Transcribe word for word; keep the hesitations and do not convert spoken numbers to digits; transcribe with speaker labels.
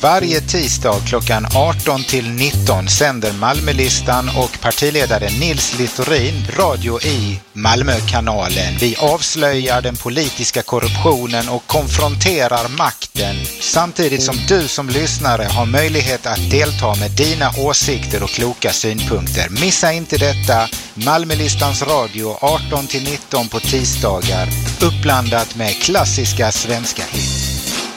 Speaker 1: Varje tisdag klockan arton till nitton sänder Malmölistan och partiledare Nils Littorin radio i Malmökanalen. Vi avslöjar den politiska korruptionen och konfronterar makten, samtidigt som du som lyssnare har möjlighet att delta med dina åsikter och kloka synpunkter. Missa inte detta. Malmölistans radio arton till nitton på tisdagar, uppblandat med klassiska svenska hits.